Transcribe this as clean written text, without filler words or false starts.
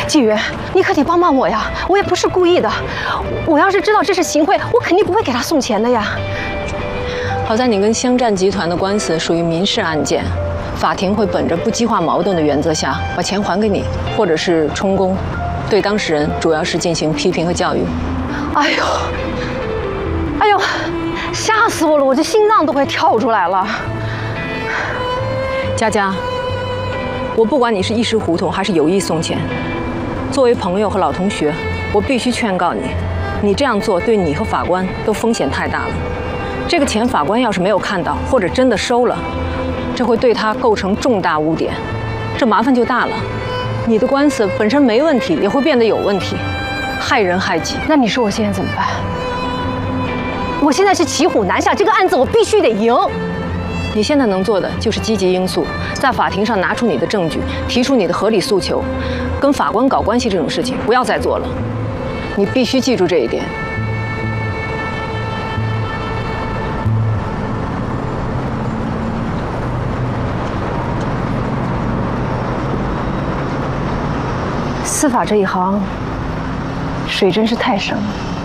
纪元，你可得帮帮我呀！我也不是故意的，我要是知道这是行贿，我肯定不会给他送钱的呀。 好在你跟湘湛集团的官司属于民事案件，法庭会本着不激化矛盾的原则下，把钱还给你，或者是充公。对当事人主要是进行批评和教育。 哎呦，哎呦，吓死我了！我这心脏都快跳出来了。 佳佳，我不管你是一时糊涂还是有意送钱，作为朋友和老同学，我必须劝告你，你这样做对你和法官都风险太大了。这个钱法官要是没有看到，或者真的收了，这会对他构成重大污点，这麻烦就大了。你的官司本身没问题，也会变得有问题，害人害己。 那你说我现在怎么办？我现在是骑虎难下，这个案子我必须得赢。 你现在能做的就是积极应诉，在法庭上拿出你的证据，提出你的合理诉求，跟法官搞关系这种事情不要再做了。你必须记住这一点。 司法这一行，水真是太深了。